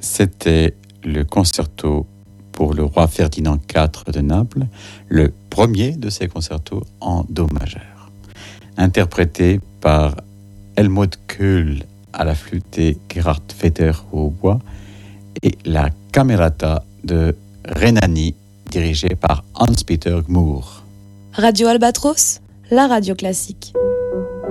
C'était le concerto pour le roi Ferdinand IV de Naples, le premier de ces concertos en do majeur, interprété par Helmut Kohl à la flûte et Gerhard Vetter au hautbois, et la Camerata de Rhénanie, dirigée par Hans-Peter Gmür. Radio Albatros, la radio classique.